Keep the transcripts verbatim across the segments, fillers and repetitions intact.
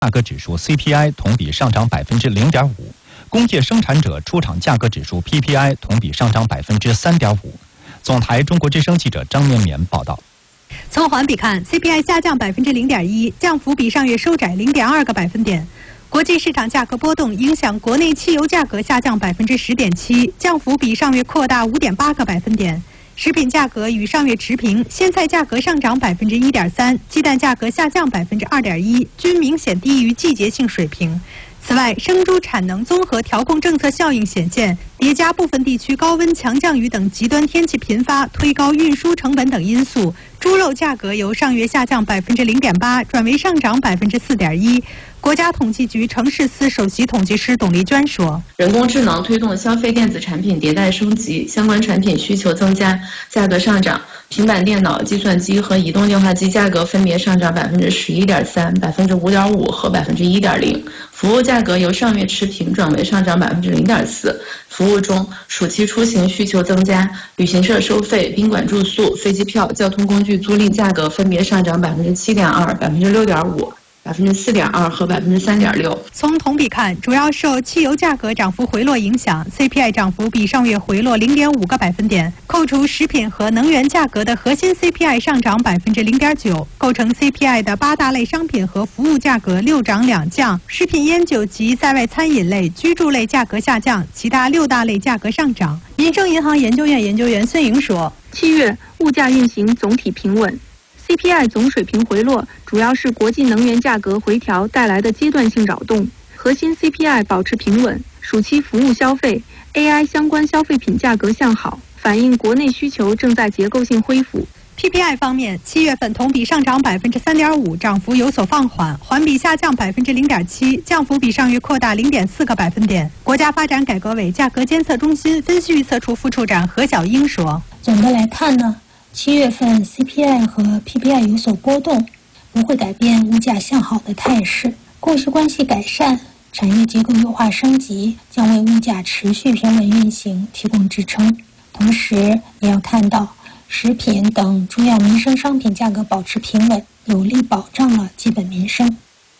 价格指数 C P I 同比上涨百分之零点五，工业生产者出厂价格指数 P P I 同比上涨百分之三点五。总台中国之声记者张绵绵报道。 从环比看 ，C P I 下降百分之零点一，降幅比上月收窄零点二个百分点。国际市场价格波动影响国内汽油价格下降百分之十点七，降幅比上月扩大五点八个百分点。食品价格与上月持平，鲜菜价格上涨百分之一点三，鸡蛋价格下降百分之二点一，均明显低于季节性水平。此外，生猪产能综合调控政策效应显现，叠加部分地区高温、强降雨等极端天气频发，推高运输成本等因素，猪肉价格由上月下降百分之零点八，转为上涨百分之四点一。国家统计局城市司首席统计师董丽娟说：“ 人工智能推动消费电子产品迭代升级，相关产品需求增加，价格上涨。平板电脑、计算机和移动电话机价格分别上涨百分之十一点三、百分之五点五和百分之一点零。服务价格由上月持平转为上涨百分之零点四。服务中，暑期出行需求增加，旅行社收费、宾馆住宿、飞机票、交通工具租赁价格分别上涨百分之七点二、百分之六点五。”百分之四点二和百分之三点六。 从同比看，主要受汽油价格涨幅回落影响 ，C P I 涨幅比上月回落零点五个百分点。扣除食品和能源价格的核心 C P I 上涨百分之零点九，构成 C P I 的八大类商品和服务价格六涨两降，食品烟酒及在外餐饮类、居住类价格下降，其他六大类价格上涨。民生银行研究院研究员孙莹说：“ 七月物价运行总体平稳。C P I 总水平回落，主要是国际能源价格回调带来的阶段性扰动。核心 C P I 保持平稳，暑期服务消费、A I 相关消费品价格向好，反映国内需求正在结构性恢复。” P P I 方面，七月份同比上涨百分之三点五，涨幅有所放缓，环比下降百分之零点七，降幅比上月扩大零点四个百分点。国家发展改革委价格监测中心分析预测处副处长何小英说：“ 总的来看呢，七月份 C P I 和 P P I 有所波动，不会改变物价向好的态势。供需关系改善、产业结构优化升级将为物价持续平稳运行提供支撑。同时，也要看到食品等主要民生商品价格保持平稳，有力保障了基本民生。”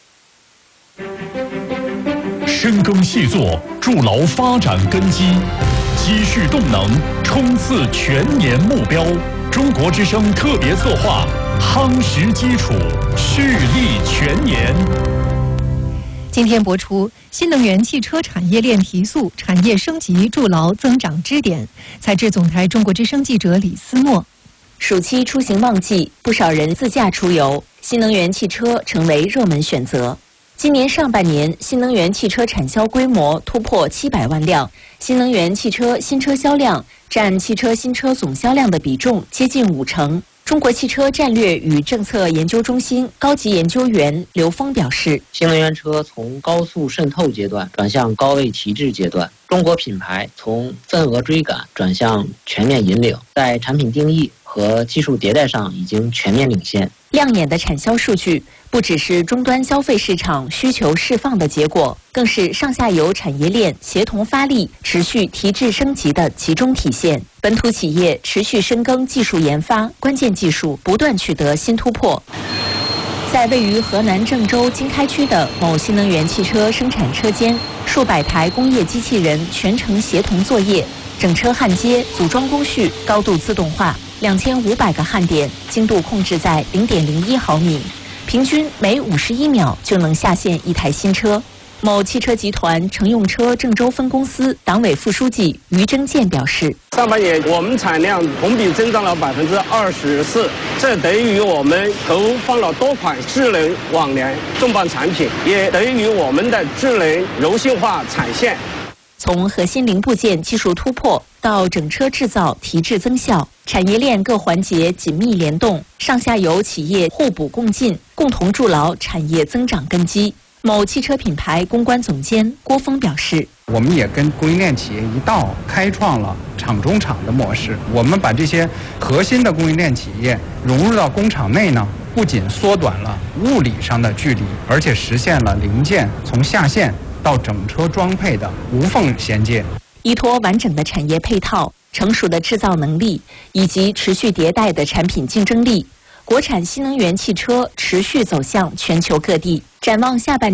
深耕细作，筑牢发展根基，积蓄动能，冲刺全年目标。中国之声特别策划，夯实基础，蓄力全年。 今天播出新能源汽车产业链提速，产业升级筑牢增长支点。采制总台中国之声记者李思墨。 暑期出行旺季，不少人自驾出游，新能源汽车成为热门选择。今年上半年，新能源汽车产销规模突破七百万辆，新能源汽车新车销量占汽车新车总销量的比重接近五成。中国汽车战略与政策研究中心高级研究员刘峰表示， 新能源车从高速渗透阶段转向高位提质阶段，中国品牌从份额追赶转向全面引领，在产品定义和技术迭代上已经全面领先。 亮眼的产销数据不只是终端消费市场需求释放的结果，更是上下游产业链协同发力、持续提质升级的集中体现。本土企业持续深耕技术研发，关键技术不断取得新突破。在位于河南郑州经开区的某新能源汽车生产车间，数百台工业机器人全程协同作业，整车焊接、组装工序高度自动化，两千五百个焊点，精度控制在零点零一毫米，平均每五十一秒就能下线一台新车。某汽车集团乘用车郑州分公司党委副书记于征建表示， 上半年我们产量同比增长了百分之二十四，这等于我们投放了多款智能网联重磅产品，也等于我们的智能柔性化产线。 从核心零部件技术突破到整车制造提质增效，产业链各环节紧密联动，上下游企业互补共进，共同筑牢产业增长根基。某汽车品牌公关总监郭峰表示， 我们也跟供应链企业一道开创了厂中厂的模式，我们把这些核心的供应链企业融入到工厂内呢，不仅缩短了物理上的距离，而且实现了零件从下线到整车装配的无缝衔接。 依托完整的产业配套、成熟的制造能力以及持续迭代的产品竞争力，国产新能源汽车持续走向全球各地。展望下半年